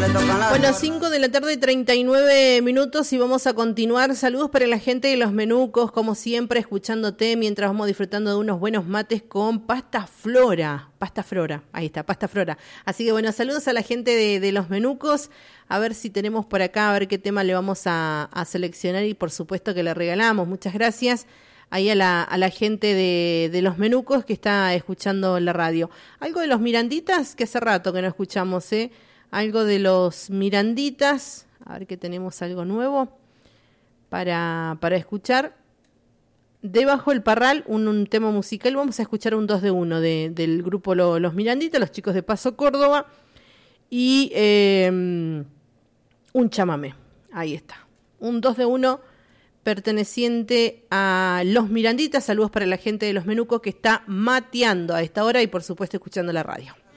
Bueno, 5 de la tarde, 39 minutos y vamos a continuar. Saludos para la gente de Los Menucos, como siempre, escuchándote mientras vamos disfrutando de unos buenos mates con pasta flora, ahí está, pasta flora. Así que bueno, saludos a la gente de Los Menucos, a ver si tenemos por acá, a ver qué tema le vamos a seleccionar y por supuesto que le regalamos. Muchas gracias ahí a la gente de Los Menucos que está escuchando la radio. Algo de los Miranditas, que hace rato que no escuchamos, algo de los Miranditas, a ver que tenemos algo nuevo para escuchar. Debajo el Parral, un tema musical, vamos a escuchar un 2 de 1 del grupo Los Miranditas, los chicos de Paso Córdoba, y un chamamé, ahí está, un 2 de 1 perteneciente a Los Miranditas. Saludos para la gente de Los Menucos que está mateando a esta hora y por supuesto escuchando la radio.